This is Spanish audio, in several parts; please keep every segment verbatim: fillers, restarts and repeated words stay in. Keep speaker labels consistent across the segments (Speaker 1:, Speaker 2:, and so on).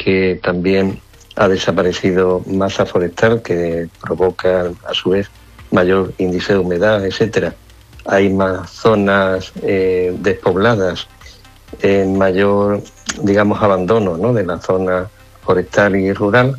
Speaker 1: que también ha desaparecido masa forestal que provoca a su vez mayor índice de humedad, etcétera. Hay más zonas eh, despobladas, en mayor, digamos, abandono, ¿no?, de la zona forestal y rural.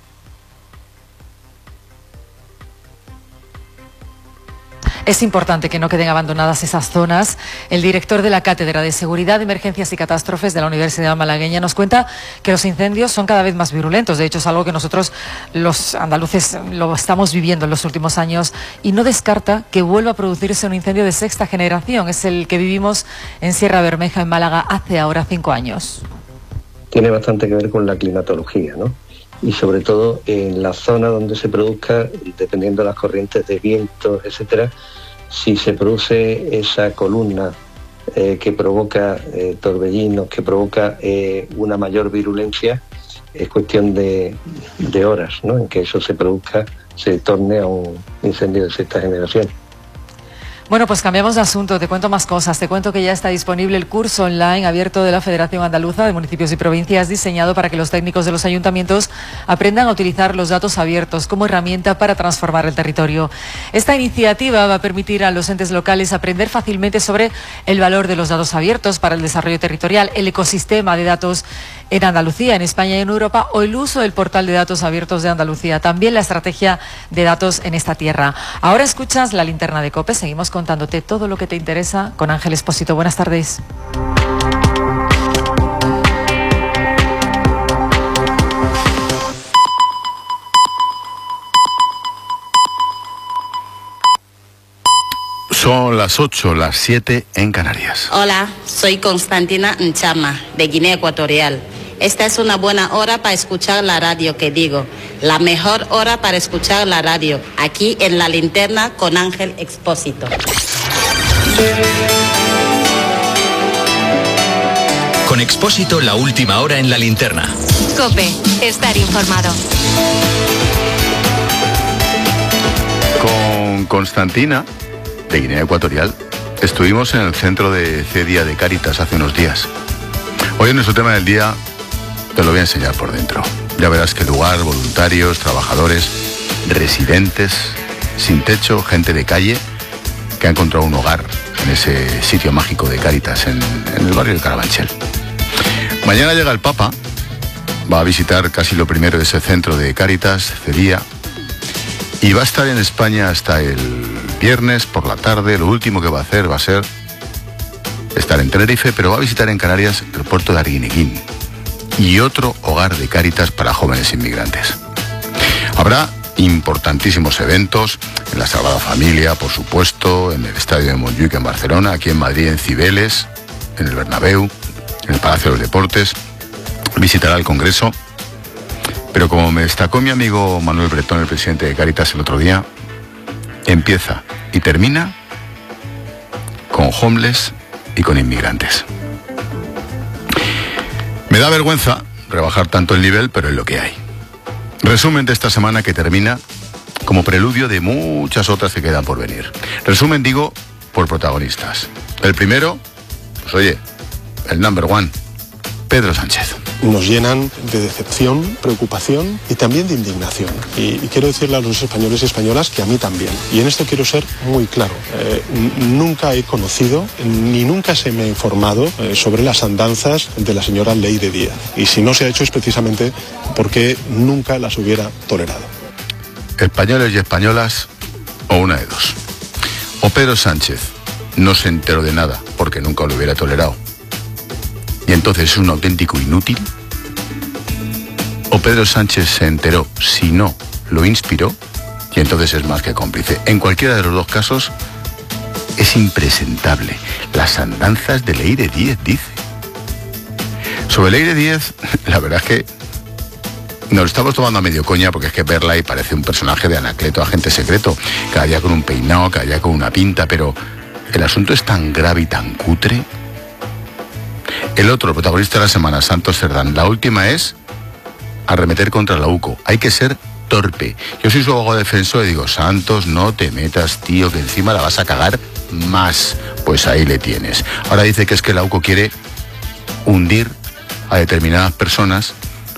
Speaker 2: Es importante que no queden abandonadas esas zonas. El director de la Cátedra de Seguridad, Emergencias y Catástrofes de la Universidad Malagueña nos cuenta que los incendios son cada vez más virulentos. De hecho, es algo que nosotros, los andaluces, lo estamos viviendo en los últimos años, y no descarta que vuelva a producirse un incendio de sexta generación. Es el que vivimos en Sierra Bermeja, en Málaga, hace ahora cinco años.
Speaker 1: Tiene bastante que ver con la climatología, ¿no? Y sobre todo en la zona donde se produzca, dependiendo de las corrientes de viento, etcétera, si se produce esa columna eh, que provoca eh, torbellinos, que provoca eh, una mayor virulencia, es cuestión de, de horas, ¿no?, en que eso se produzca, se torne a un incendio de sexta generación.
Speaker 2: Bueno, pues cambiamos de asunto, te cuento más cosas. Te cuento que ya está disponible el curso online abierto de la Federación Andaluza de Municipios y Provincias, diseñado para que los técnicos de los ayuntamientos aprendan a utilizar los datos abiertos como herramienta para transformar el territorio. Esta iniciativa va a permitir a los entes locales aprender fácilmente sobre el valor de los datos abiertos para el desarrollo territorial, el ecosistema de datos en Andalucía, en España y en Europa, o el uso del portal de datos abiertos de Andalucía, también la estrategia de datos en esta tierra. Ahora escuchas la linterna de COPE, seguimos contándote todo lo que te interesa con Ángel Expósito. Buenas tardes.
Speaker 3: Son las ocho, las siete en Canarias.
Speaker 4: Hola, soy Constantina Nchama, de Guinea Ecuatorial. Esta es una buena hora para escuchar la radio, que digo, la mejor hora para escuchar la radio, aquí en La Linterna con Ángel Expósito.
Speaker 5: Con Expósito, la última hora en La Linterna.
Speaker 6: COPE, estar informado.
Speaker 3: Con Constantina, de Guinea Ecuatorial, estuvimos en el centro de Cedia de Cáritas hace unos días. Hoy en nuestro tema del día te lo voy a enseñar por dentro. Ya verás qué lugar, voluntarios, trabajadores, residentes, sin techo, gente de calle, que ha encontrado un hogar en ese sitio mágico de Cáritas, en, en el barrio de Carabanchel. Mañana llega el Papa, va a visitar casi lo primero de ese centro de Cáritas, Cedia, y va a estar en España hasta el viernes por la tarde. Lo último que va a hacer va a ser estar en Tenerife, pero va a visitar en Canarias el puerto de Arguineguín y otro hogar de Cáritas para jóvenes inmigrantes. Habrá importantísimos eventos en la Sagrada Familia, por supuesto, en el Estadio de Montjuic en Barcelona, aquí en Madrid en Cibeles, en el Bernabéu, en el Palacio de los Deportes. Visitará el Congreso, pero como me destacó mi amigo Manuel Bretón, el presidente de Cáritas, el otro día, empieza y termina con homeless y con inmigrantes. Me da vergüenza rebajar tanto el nivel, pero es lo que hay. Resumen de esta semana que termina como preludio de muchas otras que quedan por venir. Resumen, digo, por protagonistas. El primero, pues oye, el number one, Pedro Sánchez.
Speaker 7: Nos llenan de decepción, preocupación y también de indignación. Y, y quiero decirle a los españoles y españolas que a mí también. Y en esto quiero ser muy claro. Eh, nunca he conocido ni nunca se me ha informado eh, sobre las andanzas de la señora Leire Díaz. Y si no se ha hecho es precisamente porque nunca las hubiera tolerado.
Speaker 3: Españoles y españolas, o una de dos. O Pedro Sánchez no se enteró de nada porque nunca lo hubiera tolerado, y entonces es un auténtico inútil, o Pedro Sánchez se enteró, si no, lo inspiró, y entonces es más que cómplice. En cualquiera de los dos casos, es impresentable. Las andanzas de Leire Díez, dice. Sobre Leire Díez, la verdad es que nos lo estamos tomando a medio coña, porque es que verla y parece un personaje de Anacleto, agente secreto, cada día con un peinado, cada día con una pinta, pero el asunto es tan grave y tan cutre. El otro protagonista de la semana, Santos Cerdán, la última es arremeter contra la UCO. Hay que ser torpe. Yo soy su abogado defensor y digo, Santos, no te metas, tío, que encima la vas a cagar más. Pues ahí le tienes. Ahora dice que es que la UCO quiere hundir a determinadas personas